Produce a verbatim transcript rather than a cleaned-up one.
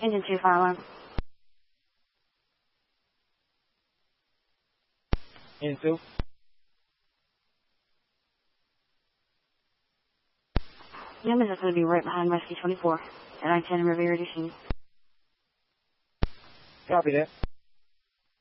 Engine two, fire alarm. Engine two. Newman's is going to be right behind Rescue twenty-four at I ten Riviera Dishing. Copy that.